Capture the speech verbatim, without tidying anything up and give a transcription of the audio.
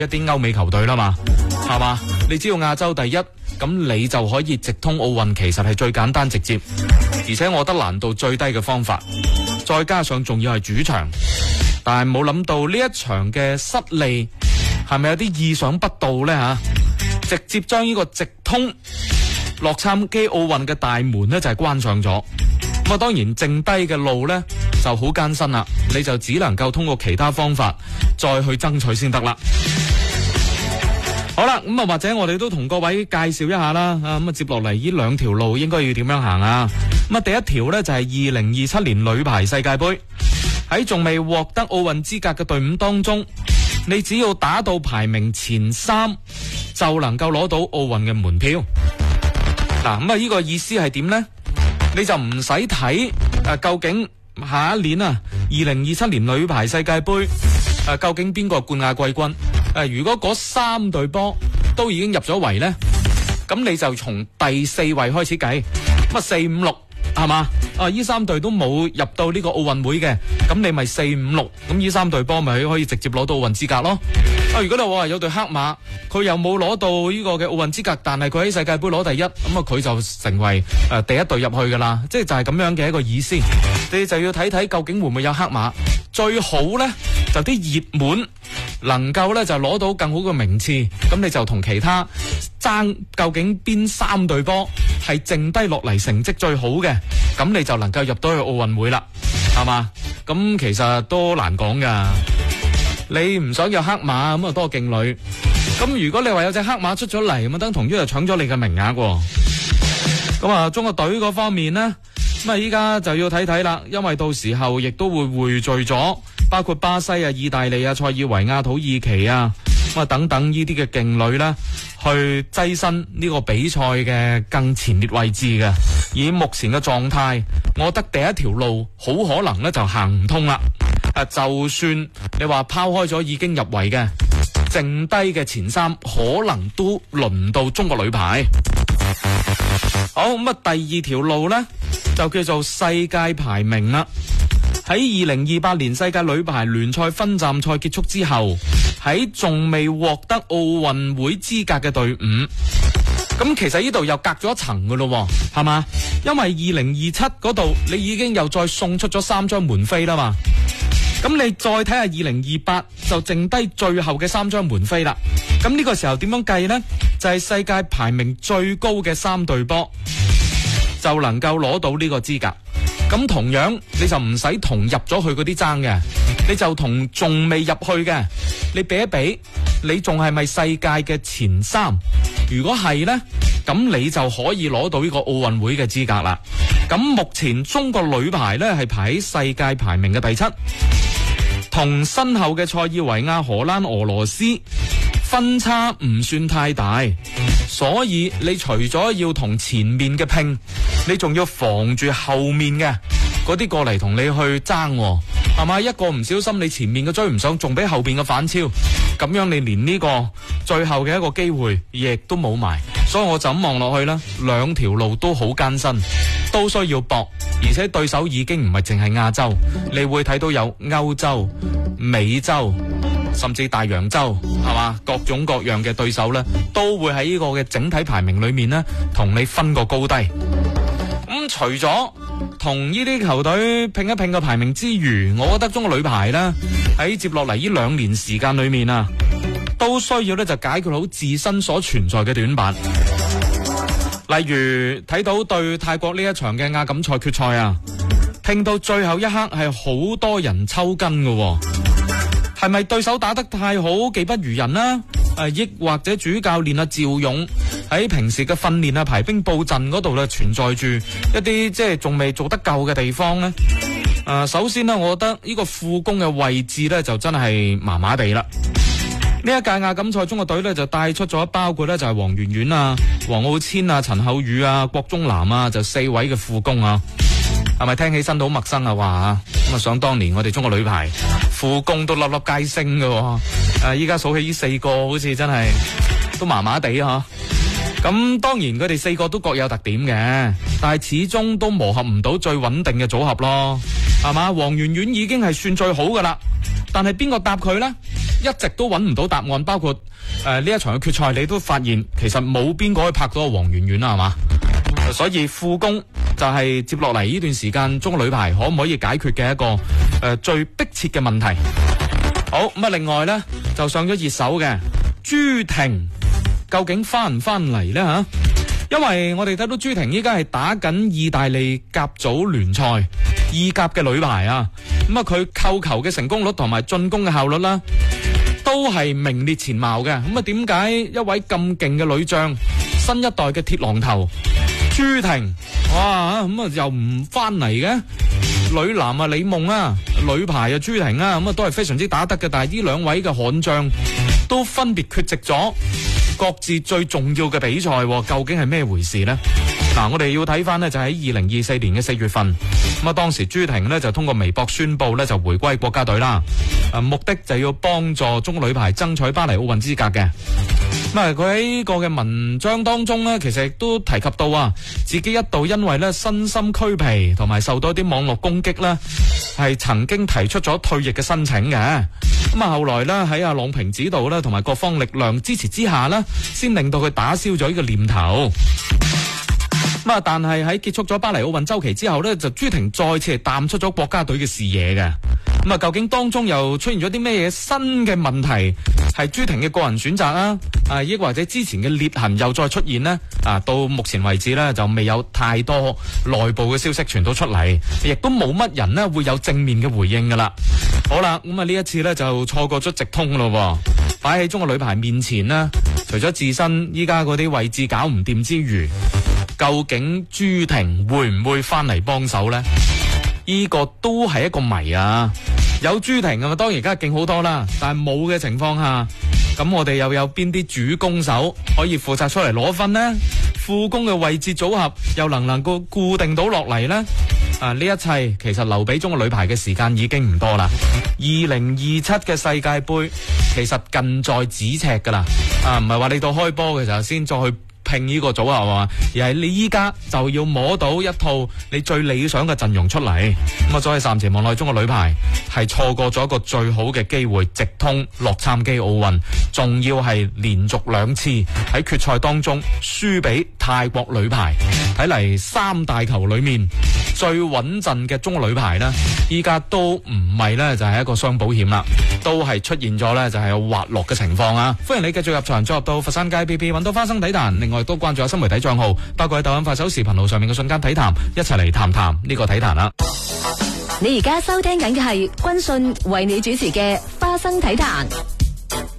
一啲歐美球隊啦嘛，係嘛？你只要亞洲第一，咁你就可以直通奧運，其實係最簡單直接，而且我覺得難度最低嘅方法，再加上仲要係主場，但係冇諗到呢一場嘅失利係咪有啲意想不到呢？吓，直接將呢個直通洛杉磯奧運嘅大門呢，就係關上咗。咁啊，當然剩低嘅路呢就好艱辛啦，你就只能夠通過其他方法再去爭取先得啦。好啦，咁啊或者我哋都同各位介紹一下啦，啊咁啊接落嚟呢兩條路應該要點樣行啊？咁啊第一條呢，就係二零二七年女排世界盃，喺仲未獲得奧運資格嘅隊伍當中，你只要打到排名前三，就能夠攞到奧運嘅門票。嗱，咁啊呢個意思係點呢？你就唔使睇誒究竟下一年啊二零二七年女排世界盃誒究竟邊個冠亞季軍？誒如果嗰三隊波都已經入咗圍呢，咁你就從第四位開始計，咁啊四五六係嘛？啊呢三隊都冇入到呢個奧運會嘅，咁你咪四五六，咁呢三隊波咪可以直接攞到奧運資格咯。啊如果你話有隊黑馬，佢又冇攞到呢個嘅奧運資格，但係佢喺世界盃攞第一，咁啊佢就成為誒、呃、第一隊入去噶啦，即係就係咁樣嘅一個意思。你就要睇睇究竟會唔會有黑馬，最好呢，就啲熱門能夠呢，就攞到更好嘅名次，咁你就同其他爭究竟邊三隊波係剩低落嚟成績最好嘅，咁你就能夠入到去奧運會啦，係嘛？咁其實都難講噶。你唔想有黑馬咁啊多勁女，咁如果你話有隻黑馬出咗嚟，咁啊等同於就搶咗你嘅名額喎。咁啊中國隊嗰方面呢，咁啊依家就要睇睇啦，因為到時候亦都會匯聚咗包括巴西啊、意大利啊、塞爾維亞、土耳其啊咁啊等等呢啲嘅勁女啦，去躋身呢個比賽嘅更前列位置嘅。以目前嘅狀態，我覺得第一條路好可能咧就行唔通啦。啊，就算你話拋開咗已經入圍嘅，剩低嘅前三可能都輪唔到中國女排。好，咁啊，第二條路呢，就叫做世界排名啦。喺二零二八年世界女排聯賽分站賽結束之後，喺仲未獲得奧運會資格嘅隊伍，咁其實呢度又隔咗一層噶咯，係嘛？因為二零二七嗰度你已經又再送出咗三張門飛啦嘛。咁你再睇下二零二八就剩低最後嘅三張門飛啦。咁呢個時候點樣計呢？就係世界排名最高嘅三隊波就能夠攞到呢個資格。咁同樣你就唔使同入咗去嗰啲爭嘅，你就同仲未入去嘅，你比一比，你仲係咪世界嘅前三？如果係呢，咁你就可以攞到呢個奧運會嘅資格啦。咁目前中國女排呢係排喺世界排名嘅第七，同身後嘅塞爾維亞、荷蘭、俄羅斯分差唔算太大，所以你除咗要同前面嘅拼，你仲要防住後面嘅嗰啲過嚟同你去爭，係嘛？一個唔小心，你前面嘅追唔上，仲俾後邊嘅反超，咁樣你連呢個最後嘅一個機會亦都冇埋。所以我就咁望落去啦，兩條路都好艱辛，都需要搏，而且對手已經唔係淨係亞洲，你會睇到有歐洲、美洲，甚至大洋洲，係嘛？各種各樣嘅對手呢，都會喺呢個嘅整體排名裏面呢，同你分個高低。咁、嗯、除咗同呢啲球隊拼一拼個排名之餘，我覺得中國女排呢，喺接落嚟呢兩年時間裏面啊，都需要呢就解決好自身所存在嘅短板。例如睇到對泰國呢一場嘅亞錦賽決賽啊，拼到最後一刻係好多人抽筋嘅，係咪對手打得太好，技不如人啦？誒，亦或者主教練啊趙勇喺平時嘅訓練啊排兵布陣嗰度咧，存在住一啲即係仲未做得夠嘅地方呢？誒、呃，首先呢，我覺得呢個副攻嘅位置呢，就真係麻麻地啦。呢一屆亞錦賽中國隊呢，就帶出咗包括呢就係黃圓圓啊、黃傲千啊、陳厚宇啊、郭宗南啊，就四位嘅副攻啊，係咪聽起身都好陌生啊？話啊，咁啊想當年我哋中國女排副攻都粒粒皆星嘅，誒依家數起呢四個好似真係都麻麻地嗬。咁當然佢哋四個都各有特點嘅，但係始終都磨合唔到最穩定嘅組合咯，係嘛？黃圓圓已經係算最好噶啦，但係邊個搭佢呢？ 一直都揾唔到答案，包括誒呢、呃、一場嘅決賽，你都發現其實冇邊個可以拍到黃圓圓啦，係嘛？所以副攻就係接落嚟呢段時間中國女排可唔可以解決嘅一個誒、呃、最迫切嘅問題。好咁啊，另外呢，就上咗熱搜嘅朱婷，究竟翻唔翻嚟呢？吓？因為我哋睇到朱婷依家係打緊意大利甲組聯賽意甲嘅女排啊，咁啊佢扣球嘅成功率同埋進攻嘅效率啦，都係名列前茅嘅。咁啊，點解一位咁勁嘅女將，新一代嘅鐵榔頭朱婷，哇咁啊又唔翻嚟嘅？女籃啊李夢啊，女排啊朱婷啊，咁啊都係非常之打得嘅。但係呢兩位嘅悍將都分別缺席咗各自最重要嘅比賽，究竟係咩回事呢？嗱，我哋要睇翻呢，就喺二零二四年嘅四月份，咁啊當時朱婷呢，就通過微博宣布呢，就回歸國家隊啦，誒目的就要幫助中國女排爭取巴黎奧運資格嘅。咁啊佢喺呢個嘅文章當中呢，其實亦都提及到啊，自己一度因為呢身心俱疲同埋受到一啲網絡攻擊呢，係曾經提出咗退役嘅申請嘅。咁啊後來呢，喺阿郎平指導呢，同埋各方力量支持之下呢，先令到佢打消咗呢個念頭。咁啊，但係喺結束咗巴黎奧運周期之後呢，就朱婷再次係淡出咗國家隊嘅視野嘅。咁啊，究竟當中又出現咗啲咩嘢新嘅問題？係朱婷嘅個人選擇啊，啊，亦或者之前嘅裂痕又再出現呢？啊，到目前為止呢，就未有太多內部嘅消息傳到出嚟，亦都冇乜人呢會有正面嘅回應噶啦。好啦，咁啊呢一次呢，就錯過咗直通咯，擺喺中國女排面前呢，除咗自身依家嗰啲位置搞唔掂之餘，究竟朱婷會唔會翻嚟幫手呢？呢個都係一個謎啊！有朱婷啊，當然而家勁好多啦，但係冇嘅情況下，咁我哋又有邊啲主攻手可以負責出嚟攞分呢？副攻嘅位置組合又能唔能夠固定到落嚟呢？啊，呢一切其實留俾中國女排嘅時間已經唔多啦。二零二七嘅世界盃其實近在咫尺噶啦，啊，唔係話你到開波嘅時候先再去拼呢個組合啊，而係你依家就要摸到一套你最理想嘅陣容出嚟。咁啊，所以暫時望落中國女排係錯過咗一個最好嘅機會，直通洛杉磯奧運，仲要係連續兩次喺決賽當中輸俾泰國女排。睇嚟三大球裏面最穩陣嘅中國女排呢，依家都唔係呢，就係一個雙保險啦，都係出現咗呢，就係有滑落嘅情況啊！歡迎你繼續入場，再入到佛山街 P P 揾到花生體壇，另外都關注下新媒體賬號，包括喺抖音、快手、視頻號上面嘅瞬間體壇，一齊嚟談談呢個體壇啦！ 你而家收聽緊嘅係軍訊為你主持嘅花生體壇。